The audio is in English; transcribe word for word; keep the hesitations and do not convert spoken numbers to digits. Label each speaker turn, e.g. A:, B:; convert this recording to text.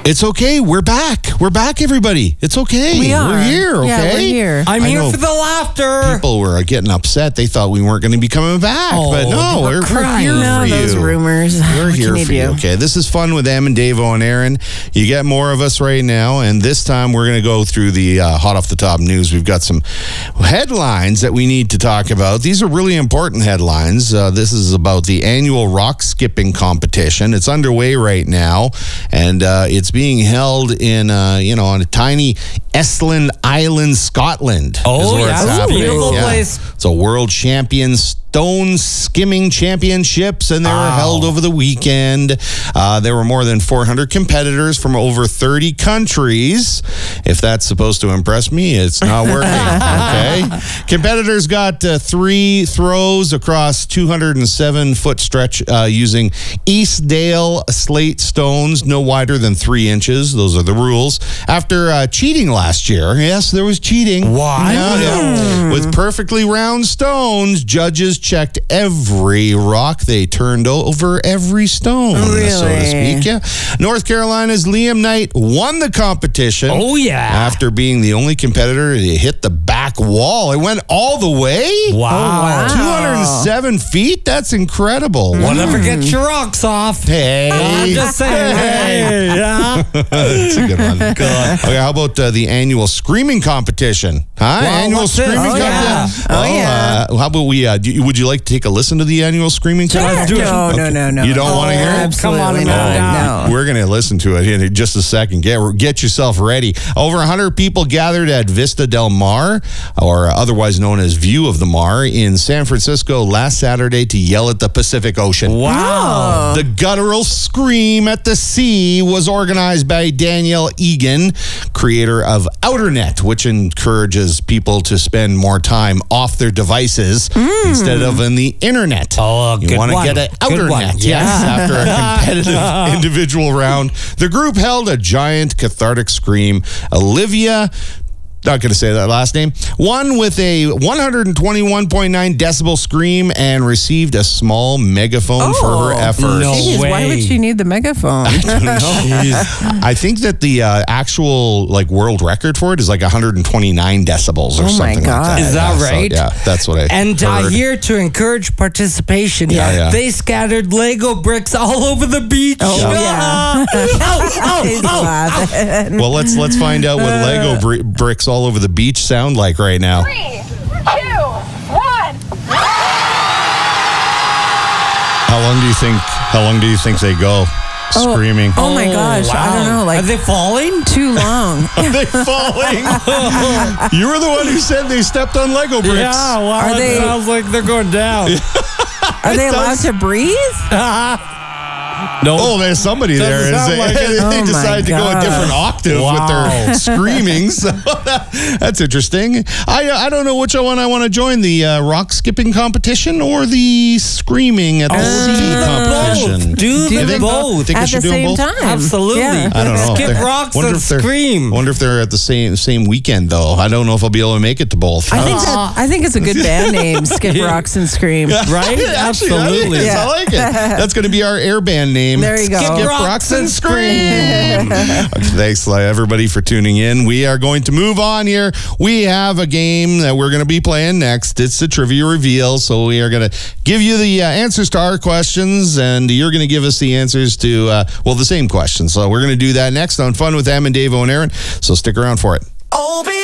A: It's okay. We're back. We're back, everybody. It's okay.
B: We are.
A: We're here, okay?
B: Yeah, we're here.
C: I'm
A: I
C: here
A: know
C: for the laughter.
A: People were getting upset. They thought we weren't going to be coming back.
C: Oh,
A: but no,
C: they were
A: we're, we're
C: crying.
A: here
B: No,
A: for you.
B: those rumors.
A: We're
B: What
A: here
B: can
A: for
B: you
A: you.
B: do?
A: Okay, this is Fun with Em and Davo and Aaron. You get more of us right now, and this time we're going to go through the uh, hot off the top news. We've got some headlines that we need to talk about. These are really important headlines. Uh, this is about the annual rock skipping competition. It's underway right now, and uh, it's being held in, uh, you know, on a tiny Estland Island, Scotland.
C: Oh,
A: is where
C: yeah,
A: it's
C: it's a
A: happening.
C: beautiful place.
A: It's a world champion stone skimming championships, and they were
C: Wow.
A: held over the weekend. Uh, there were more than four hundred competitors from over thirty countries. If that's supposed to impress me, it's not working. Okay. Competitors got uh, three throws across two hundred seven foot stretch uh, using Eastdale slate stones, no wider than three inches. Those are the rules. After uh, cheating last year, yes, there was cheating.
C: Why?
A: Yeah, yeah. With perfectly round stones, judges checked every rock they turned over, every stone,
B: Really?
A: so to speak. Yeah. North Carolina's Liam Knight won the competition.
C: Oh, yeah.
A: After being the only competitor to hit the back wall. It went all the way.
C: Wow.
A: two hundred seven feet? That's incredible.
C: Whatever gets your rocks off.
A: Hey.
C: I'm just saying. Hey, yeah.
A: That's a good one. Good. Okay, how about uh, the annual screaming competition? Huh?
C: Well,
A: annual
C: what's this?
A: screaming
C: Oh,
A: competition.
B: yeah. Oh, yeah.
A: Uh, how about we? Uh, do you, would you like to take a listen to the annual screaming competition?
B: No, no, no, no.
A: You don't want to hear it?
B: Absolutely
C: Come on,
B: not.
C: no.
B: No.
A: We're going to listen to it in just a second. Get get yourself ready. Over one hundred people gathered at Vista Del Mar, or otherwise known as View of the Mar, in San Francisco last Saturday to yell at the Pacific Ocean.
C: Wow.
A: The guttural scream at the sea was organized by Danielle Egan, creator of OuterNet, which encourages people to spend more time off their devices instead of in the internet.
C: Oh,
A: you
C: good
A: want to
C: one.
A: get an
C: Good one.
A: OuterNet, yes,
C: Yeah.
A: after a competitive individual round. The group held a giant cathartic scream. Olivia, not going to say that last name, won with a one hundred twenty-one point nine decibel scream and received a small megaphone for her
B: Oh,
A: efforts.
C: no.
B: Jeez, why
C: way.
B: would she need the megaphone?
A: I think that the uh, actual like world record for it is like one hundred twenty-nine decibels or
B: Oh, my
A: something
B: God.
A: like that.
C: Is that
A: Yeah, so,
C: right?
A: yeah, that's what I
C: And uh,
A: heard.
C: here to encourage participation,
A: Yeah, yeah.
C: they scattered Lego bricks all over the beach.
B: Oh, yeah.
C: Ow,
B: He's
C: ow, ow, ow.
B: laughing.
A: Well, let's let's find out what Lego br- bricks all over the beach sound like right now.
D: Three, two, one.
A: How long do you think? How long do you think they go
B: Oh.
A: screaming?
B: Oh my gosh, I don't know, like
C: Are they falling?
B: too long.
A: Are they falling? You were the one who said they stepped on Lego bricks.
C: Yeah, wow,
B: Are
C: it
B: they-
C: sounds like they're going down.
B: Are they allowed
A: does-
B: to breathe?
C: No.
A: Oh, there's somebody
C: Doesn't
A: there.
C: sound
A: They,
C: like it.
A: they
B: Oh my
A: decide to go a
B: God.
A: different octave
C: Wow.
A: with their screaming. So that's interesting. I I don't know which one I want to join, the uh, rock skipping competition or the screaming at the sea
C: do them
A: competition.
C: both. Do
A: You
C: them
A: think-
C: both.
A: think I
B: At
A: should
B: the
A: do them
B: same
A: both?
B: time.
C: Absolutely.
B: Yeah.
A: I don't know. if
C: Skip
A: they're-
C: rocks
A: wonder
C: and
A: if they're-
C: scream.
A: Wonder if they're at the same same weekend though. I don't know if I'll be able to make it to both.
B: I think that I think it's a good band name, Skip Rocks and Scream.
C: Right?
A: Actually,
C: Absolutely.
A: that is.
B: Yeah.
A: I like it. That's going to be our air band name.
B: There you go.
A: Skip
B: Skip
A: Rocks and Scream. Thanks, everybody, for tuning in. We are going to move on here. We have a game that we're going to be playing next. It's the trivia reveal. So we are going to give you the uh, answers to our questions, and you're going to give us the answers to, uh, well, the same questions. So we're going to do that next on Fun with Em and Davo and Aaron. So stick around for it.
E: Oh, baby.